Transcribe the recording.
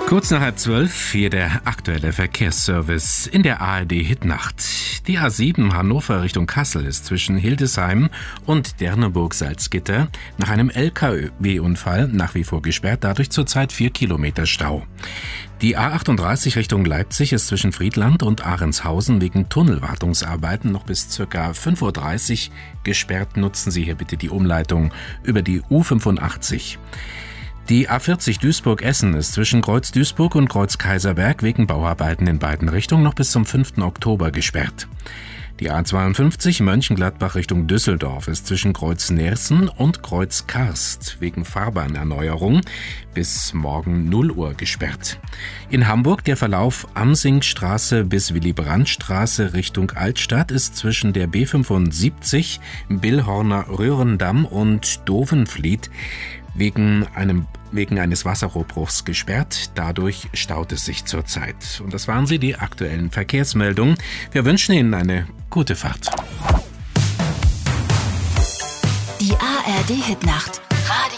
Kurz nach 11:30, hier der aktuelle Verkehrsservice in der ARD-Hitnacht. Die A7 Hannover Richtung Kassel ist zwischen Hildesheim und Derneburg-Salzgitter nach einem LKW-Unfall nach wie vor gesperrt, dadurch zurzeit 4 Kilometer Stau. Die A38 Richtung Leipzig ist zwischen Friedland und Ahrenshausen wegen Tunnelwartungsarbeiten noch bis ca. 5:30 Uhr gesperrt. Nutzen Sie hier bitte die Umleitung über die U85. Die A40 Duisburg-Essen ist zwischen Kreuz Duisburg und Kreuz Kaiserberg wegen Bauarbeiten in beiden Richtungen noch bis zum 5. Oktober gesperrt. Die A52 Mönchengladbach Richtung Düsseldorf ist zwischen Kreuz Neersen und Kreuz Karst wegen Fahrbahnerneuerung bis morgen 0 Uhr gesperrt. In Hamburg der Verlauf Amsingstraße bis Willy-Brandt-Straße Richtung Altstadt ist zwischen der B75 Billhorner Röhrendamm und Dovenfliet wegen eines Wasserrohrbruchs gesperrt. Dadurch staut es sich zurzeit. Und das waren sie, die aktuellen Verkehrsmeldungen. Wir wünschen Ihnen eine gute Fahrt. Die ARD Hitnacht.